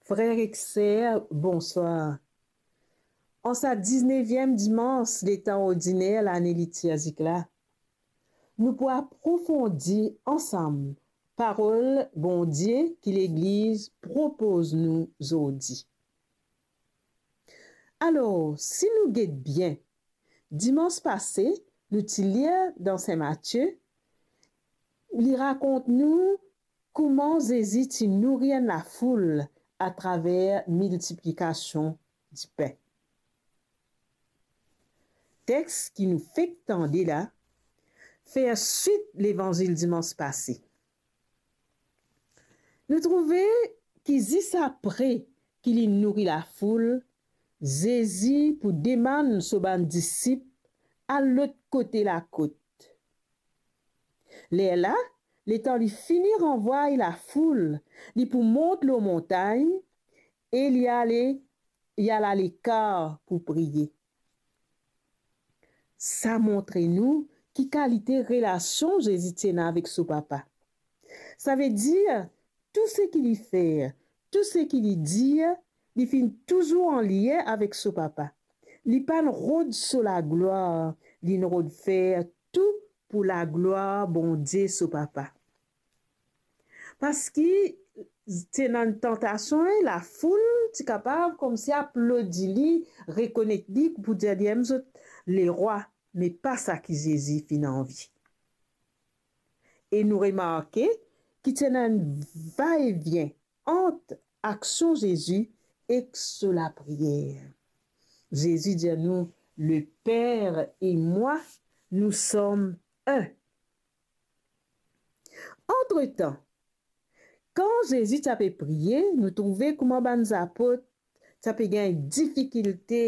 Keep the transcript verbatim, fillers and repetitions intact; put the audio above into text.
Frères et sœurs, bonsoir. En sa dix-neuvième dimanche des temps ordinaires, l'année liturgique là, nous pourrons approfondir ensemble parole bon Dieu que l'Église propose nous aujourd'hui. Alors, si nous guettons bien, dimanche passé, nous lisons dans Saint Matthieu, il raconte nous comment Jésus nourrit la foule à travers multiplication du pain. Texte qui nous fait tendre là, fait suite l'évangile dimanche passé. Nous trouvons qu'il dit après qu'il nourrit la foule, Jésus pour demander son disciple à l'autre côté la côte. Les là, les temps lui finir envoyer la foule, lui pour monter la montagne et il y allait, il y allait à l'écart pour prier. Ça montre nous qui qualité relation Jésus tient avec son papa. Ça veut dire tout ce qu'il fait, tout ce qu'il dit, il finit toujours en lien avec son papa. Il pas rôde sur la gloire, il rôde faire tout pour la gloire bon Dieu son papa. Parce que c'est dans une tentation, la foule, tu capable comme si applaudir, reconnaître pour dire les rois, mais pas ça qui Jésus fin envie. Et nous remarquons qu'il y a un va-et-vient entre action Jésus et sur la prière. Jésus dit à nous, le Père et moi, nous sommes un. Entre-temps, quand Jésus t'a prié, nous trouvons comment les apôtres t'a une difficulté